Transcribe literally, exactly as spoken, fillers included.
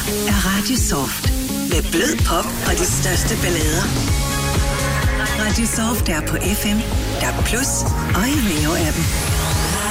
er Radio Soft. Med blød pop og de største ballader. Radio Soft er på F M, D A B plus og i Rio-appen.